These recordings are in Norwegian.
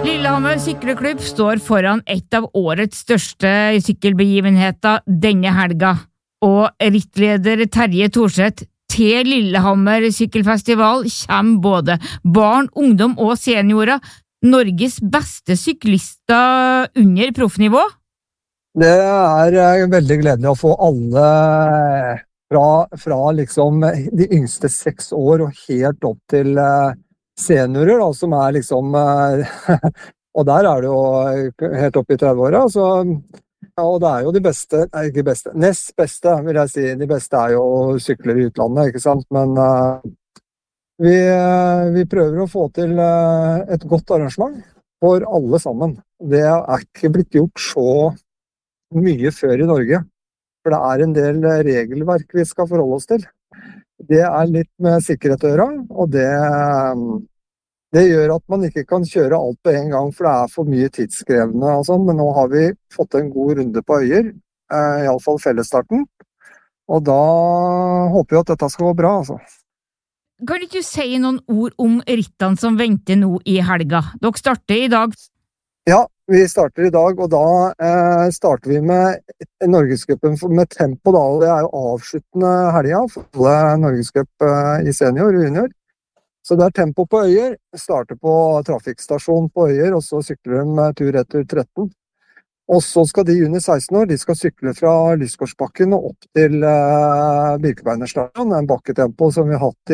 Lillehammer sykkelklubb står foran et av årets største sykkelbegivenheter denne helga, og rittleder Terje Thorseth til Lillehammer sykkelfestival kommer både barn, ungdom og seniorer, Norges beste syklister under proffnivå. Det er veldig gledelig å få alle fra liksom de yngste 6 år og helt opp til seniorer da, som liksom, og der det jo helt opp i 30-åra, så, ja, og det jo de beste, nei ikke beste, nest beste vil jeg si, de beste jo sykler i utlandet, ikke sant, men vi prøver å få til et godt arrangement for alle sammen. Det ikke blitt gjort så mye før i Norge, for det en del regelverk vi skal forholde oss til. Det litt med sikkerhet å gjøre, og det gjør at man ikke kan kjøre alt på en gang, for det for mye tidskrevende og sånn, men nå har vi fått en god runde på Øyer, i alle fall fellesstarten, og da håper vi at dette skal gå bra, altså. Kan ikke du si noen ord om rittene som venter nå i helga? Dere starter i dag. Ja, vi starter i dag, og da starter vi med Norgescupen med tempo da, og det jo avsluttende helga for alle Norgescup i senior og junior. Så det tempo på Øyer, starter på trafikkstasjon på Øyer, og så sykler de tur-retur 13. Og så skal de under 16 år, de skal sykle fra Lysgårdsbakken og opp til Birkebeinerstadion, en bakketempo som vi har hatt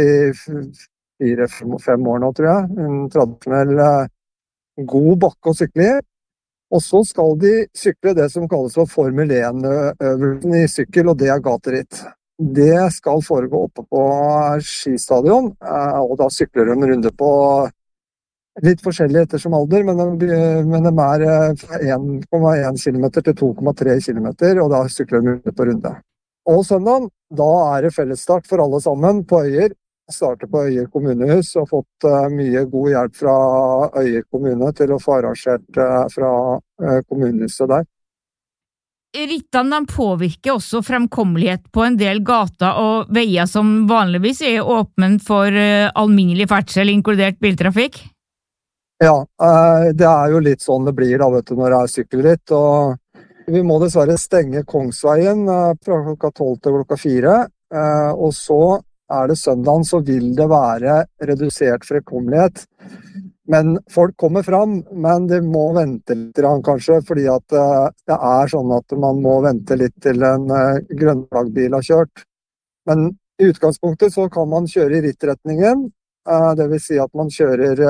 i 4-5 år nå, tror jeg. En tradisjonell god bakke å sykle i. Og så skal de sykle det som kalles for Formel 1-øvelsen i sykkel, og det gateritt. Det skal foregå oppe på skistadion, og da sykler de en runde på litt forskjellig ettersom alder, men de fra 1,1 km til 2,3 km, og da sykler de runde på runde. Og søndag, da det fellesstart for alle sammen på Øyer. Starter på Øyer kommunehus og fått mye god hjelp fra Øyer kommune til å få arrangert fra kommunehuset der. Rittene påvirker også fremkommelighet på en del gater og veier som vanligvis åpne for alminnelig ferdsel, inkludert biltrafikk. Ja, det jo litt sånn det blir da, vet du, når det sykkelritt, og vi må dessverre stenge Kongsveien fra klokka 12 til klokka 4, og så det søndagen, så vil det være redusert fremkommelighet. Men folk kommer fram, men de må vente litt kanskje, fordi at det sånn at man må vente litt til en grønnflaggbil har kjørt. Men i utgangspunktet så kan man kjøre i rittretningen, det vil si at man kjører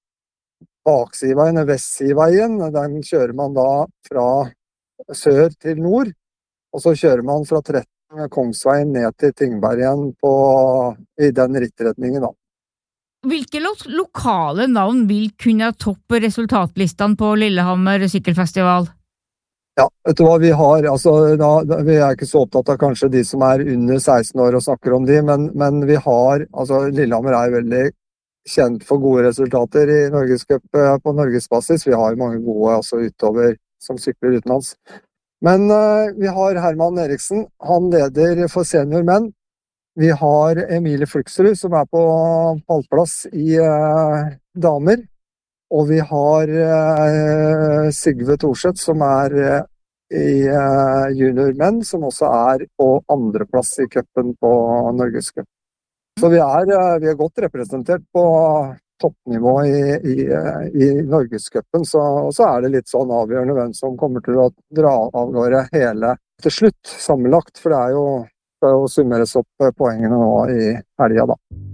baksiveien, vestsiveien, den kjører man da fra sør til nord, og så kjører man fra 13 Kongsveien ned til Tingbergen i den rittretningen da. Hvilke lokale navn vil kunne toppe resultatlistene på Lillehammer sykkelfestival? Ja, vet du hva vi har? Altså, vi ikke så opptatt av kanskje de som under 16 år og snakker om de, men vi har, altså Lillehammer veldig kjent for gode resultater i Norgescup på Norgesbasis. Vi har mange gode altså, utover som sykler utenlands. Men vi har Herman Eriksen, han leder for senior menn. Vi har Emilie Fluksrud som på pallplass i damer. Og vi har Sigve Thorseth som i junior menn, som også på andreplass i cupen på Norgescup. Så vi er godt representert på toppnivå i Norgescupen, så det litt sånn avgjørende hvem som kommer til å dra av gårde hele til slutt sammenlagt, for det jo summeres opp poengene nå i helga da.